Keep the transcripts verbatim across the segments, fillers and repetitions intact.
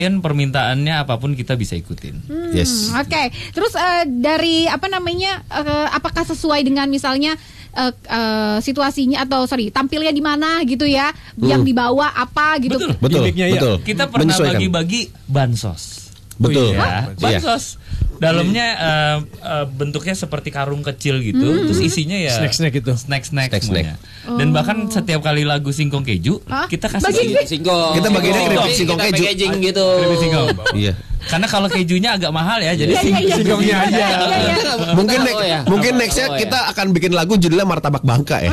permintaannya apapun kita bisa ikutin. Hmm, yes. Oke. Okay. Terus uh, dari apa namanya? Uh, apakah sesuai dengan misalnya uh, uh, situasinya atau sorry tampilnya di mana gitu ya? Hmm. Yang dibawa apa gitu? Betul. Betul. Betul. Kita pernah bagi-bagi bansos. Oh, Betul. iya. Ya, bansos. Dalamnya uh, uh, bentuknya seperti karung kecil gitu, hmm. terus isinya ya snack-snack gitu, snack-snack snack semuanya. Oh. Dan bahkan setiap kali lagu singkong keju, Hah? kita kasih bagi singkong. Kita baginya keripik singkong keju. Packaging gitu. Keripik singkong. Iya. Karena kalau kejunya agak mahal ya, jadi yeah, yeah, yeah, singkongnya yeah, aja. yeah, yeah, yeah. Mungkin next, oh, ya. mungkin nextnya oh, ya. kita akan bikin lagu judulnya Martabak Bangka ya.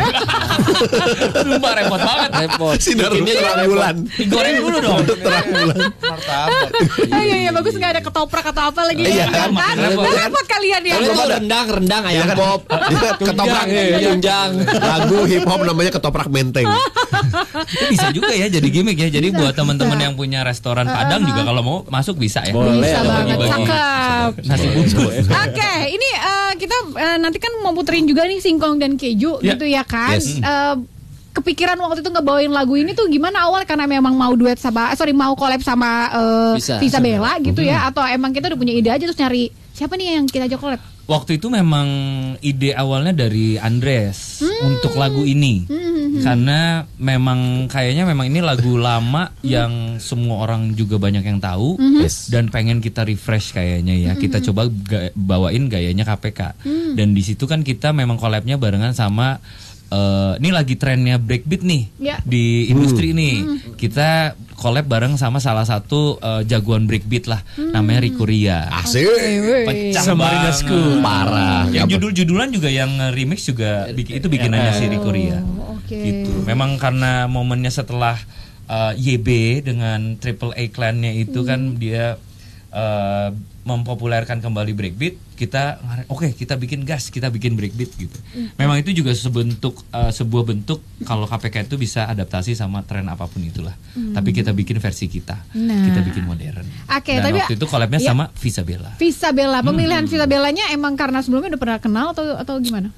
Sumpah repot banget. Repot. Sinar terang bulan. Digoreng dulu dong. Terang bulan. Martabak. Iya iya bagus nggak ada ketoprak atau apa lagi. Iya kan. Repot kalian ya. Kalau rendang rendang ayam pop. Ketoprak tunjang. Lagu hip hop namanya ketoprak menteng. Itu bisa juga ya jadi gimmick ya. Jadi buat teman-teman yang punya restoran Padang juga kalau mau masuk bisa ya. Bisa banget. Cakep. Nasi bungkus. Oke, ini uh, kita uh, nanti kan mau puterin juga nih singkong dan keju yeah. gitu ya kan. Yes. Uh, kepikiran waktu itu ngebawain lagu ini tuh gimana awal karena memang mau duet sama sorry mau collab sama uh, Visa Bella gitu ya atau emang kita udah punya ide aja terus nyari siapa nih yang kita ajak collab? Waktu itu memang ide awalnya dari Andres hmm. untuk lagu ini. Hmm. Karena memang kayaknya memang ini lagu lama hmm. yang semua orang juga banyak yang tahu hmm. yes. dan pengen kita refresh kayaknya ya. Hmm. Kita coba ga- bawain gayanya K P K. Hmm. Dan di situ kan kita memang collabnya barengan sama Uh, ini lagi trennya breakbeat nih yeah. di industri hmm. nih. Hmm. Kita collab bareng sama salah satu uh, jagoan breakbeat lah, hmm. namanya Rico Ria. Asik. Pecah banget. Parah. Yang judul-judulan juga yang remix juga bikin, itu bikinannya si Rico Ria. Oh, okay. Gitu. Memang karena momennya setelah uh, Y B dengan Triple A Clan-nya itu hmm. kan dia uh, mempopulerkan kembali breakbeat, kita oke okay, kita bikin gas, kita bikin breakbeat gitu. Mm. Memang itu juga sebentuk uh, sebuah bentuk kalau K P K itu bisa adaptasi sama tren apapun itulah. Mm. Tapi kita bikin versi kita, nah. kita bikin modern. Oke, okay, dan tapi waktu itu collabnya ya, sama Visa Bella. Visa Bella, pemilihan hmm. Visa Bellanya emang karena sebelumnya udah pernah kenal atau atau gimana?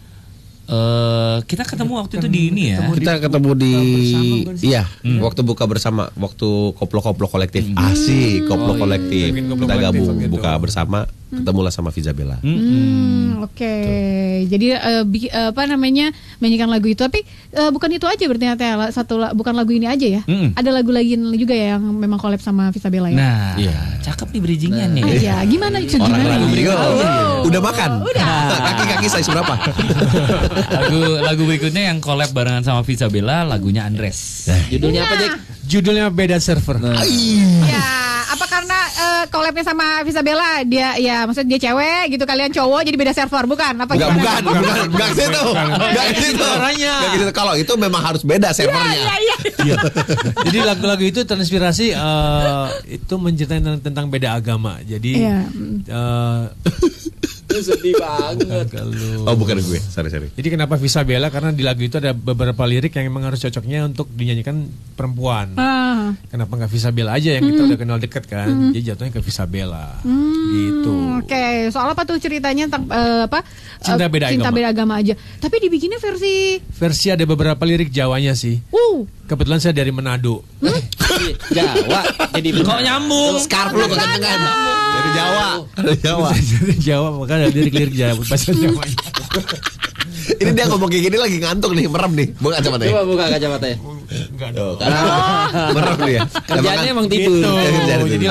Uh, kita ketemu waktu itu di ini ya. Kita ketemu di iya, hmm. waktu buka bersama, waktu koplo-koplo kolektif. Hmm. Asik, koplo oh, kolektif. Iya. Kita gabung gitu. Buka bersama, ketemulah sama Visa Bella. Hmm, hmm oke. Okay. Jadi uh, bi- uh, apa namanya? menyanyikan lagu itu, tapi uh, bukan itu aja berarti ternyata satu bukan lagu ini aja ya. Hmm. Ada lagu lagi juga ya yang memang collab sama Visa Bella ya. Nah, iya. Cakep nih bridgingnya nah. nih. Ah, iya, gimana itu Orang gimana? lagu berikut. Oh. Oh. Udah makan? Udah. Kaki-kaki size berapa? lagu lagu berikutnya yang collab barengan sama Visa Bella, lagunya Andres. Judulnya apa, Jack? Judulnya Beda Server. Nah. Ya, apa karena uh, collabnya sama Visa Bella dia ya maksudnya dia cewek gitu kalian cowok jadi beda server bukan? Apa bukan, bukan, bukan, bukan, bukan gitu. Enggak gitu. Enggak gitu. Kalau itu memang harus beda servernya. Iya, iya, iya. Jadi lagu-lagu itu terinspirasi uh, itu menceritakan tentang beda agama. Jadi iya. uh, sedih banget. Oh bukan gue, sorry sorry. Jadi kenapa Visa Bella? Karena di lagu itu ada beberapa lirik yang memang harus cocoknya untuk dinyanyikan perempuan. Ah. Kenapa nggak Visa Bella aja yang kita hmm. udah kenal deket kan? Hmm. Jadi jatuhnya ke Visa Bella. Hmm. Gitu. Oke, okay. Soal apa tuh ceritanya tentang uh, apa? Cinta beda uh, cinta agama. beda agama aja. Tapi dibikinnya versi versi ada beberapa lirik Jawanya sih. Uh. Kebetulan saya dari Manado. Hmm? Jawa. Jadi kok nyambung? Scarf lu kekencengan. Dari Jawa. Dari Jawa. Dari Jawa makanya ada lirik-lirik Jawa bahasa Jawa. Ini dia ngomong kayak gini lagi ngantuk nih, merem nih. Buka kacamatanya. Coba buka kacamatanya. Enggak dong. Merem nih ya. Kerjaannya emang tidur. Gitu.